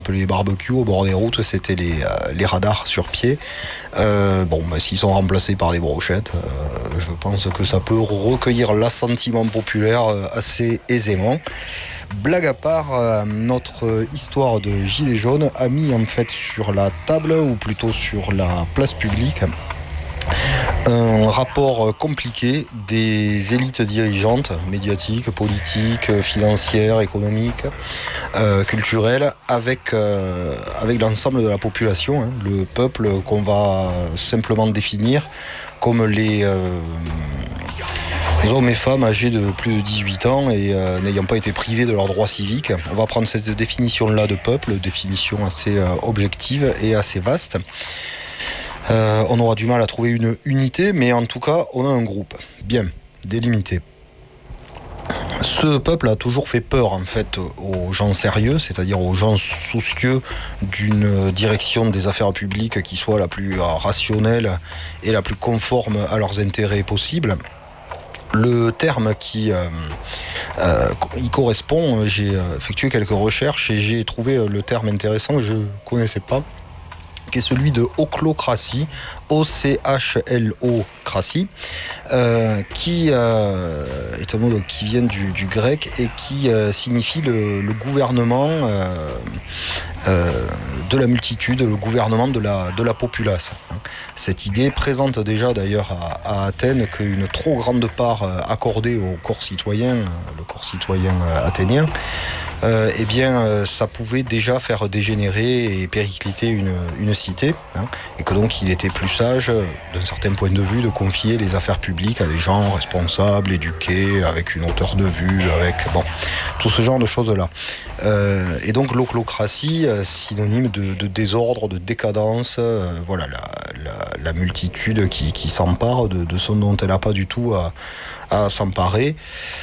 Les barbecues au bord des routes, c'était les radars sur pied. S'ils sont remplacés par des brochettes, je pense que ça peut recueillir l'assentiment populaire assez aisément. Blague à part, notre histoire de Gilets jaunes a mis en fait sur la table, ou plutôt sur la place publique, un rapport compliqué des élites dirigeantes, médiatiques, politiques, financières, économiques, culturelles, avec l'ensemble de la population, hein, le peuple qu'on va simplement définir comme les hommes et femmes âgés de plus de 18 ans et n'ayant pas été privés de leurs droits civiques. On va prendre cette définition-là de peuple, définition assez objective et assez vaste. On aura du mal à trouver une unité, mais en tout cas, on a un groupe bien délimité. Ce peuple a toujours fait peur en fait aux gens sérieux, c'est-à-dire aux gens soucieux d'une direction des affaires publiques qui soit la plus rationnelle et la plus conforme à leurs intérêts possibles. Le terme qui y correspond, j'ai effectué quelques recherches et j'ai trouvé le terme intéressant que je ne connaissais pas, qui est celui de ochlocratie, O-C-H-L-O-cratie, qui est un mot qui vient du grec et qui signifie le gouvernement de la multitude, le gouvernement de la populace. Cette idée présente déjà d'ailleurs à Athènes qu'une trop grande part accordée au corps citoyen, le corps citoyen athénien, ça pouvait déjà faire dégénérer et péricliter une cité, hein, et que donc il était plus sage, d'un certain point de vue, de confier les affaires publiques à des gens responsables, éduqués, avec une hauteur de vue, avec tout ce genre de choses-là. Et donc l'ochlocratie, synonyme de désordre, de décadence, la multitude qui s'empare de ce dont elle n'a pas du tout à s'emparer.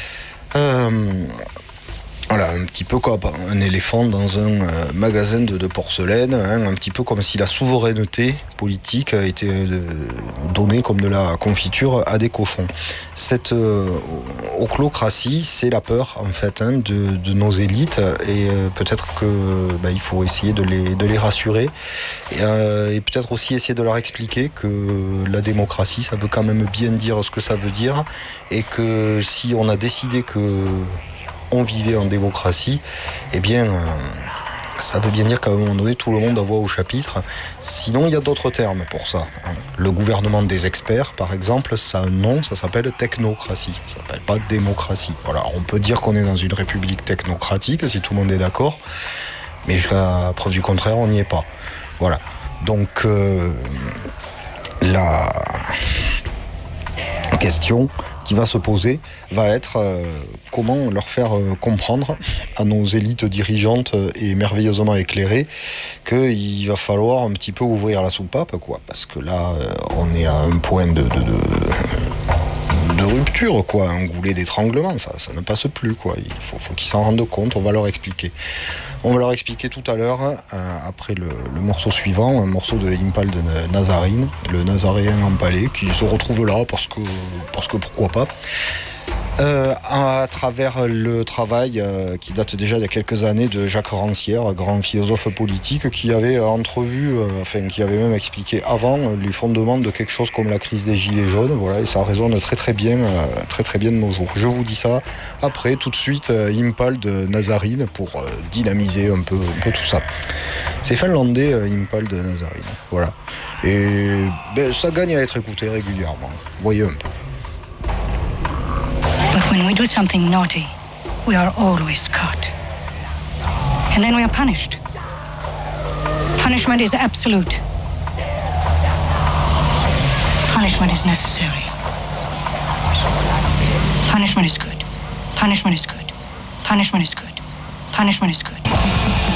Voilà, un petit peu comme un éléphant dans un magasin de porcelaine, hein, un petit peu comme si la souveraineté politique était donnée comme de la confiture à des cochons. Cette ochlocratie, c'est la peur en fait, hein, de nos élites, et peut-être que il faut essayer de les rassurer et peut-être aussi essayer de leur expliquer que la démocratie, ça veut quand même bien dire ce que ça veut dire, et que si on a décidé que on vivait en démocratie, ça veut bien dire qu'à un moment donné, tout le monde a voix au chapitre. Sinon, il y a d'autres termes pour ça. Le gouvernement des experts, par exemple, ça a un nom, ça s'appelle technocratie. Ça s'appelle pas démocratie. Voilà, on peut dire qu'on est dans une république technocratique, si tout le monde est d'accord, mais jusqu'à preuve du contraire, on n'y est pas. Voilà. Donc, la question qui va se poser va être comment leur faire comprendre à nos élites dirigeantes et merveilleusement éclairées qu'il va falloir un petit peu ouvrir la soupape, quoi, parce que là on est à un point de rupture, quoi, un goulet d'étranglement, ça ne passe plus, quoi. Il faut qu'ils s'en rendent compte, on va leur expliquer. On va leur expliquer tout à l'heure, après le morceau suivant, un morceau de Impal de Nazarene, le Nazaréen empalé, qui se retrouve là parce que pourquoi pas. À travers le travail qui date déjà d'il y a quelques années de Jacques Rancière, grand philosophe politique, qui avait qui avait même expliqué avant les fondements de quelque chose comme la crise des Gilets jaunes, voilà, et ça résonne très bien de nos jours. Je vous dis ça après, tout de suite, Impal de Nazarene pour dynamiser un peu tout ça. C'est finlandais, Impal de Nazarene, voilà. Et ça gagne à être écouté régulièrement, voyez un peu. But when we do something naughty, we are always caught. And then we are punished. Punishment is absolute. Punishment is necessary. Punishment is good. Punishment is good. Punishment is good. Punishment is good.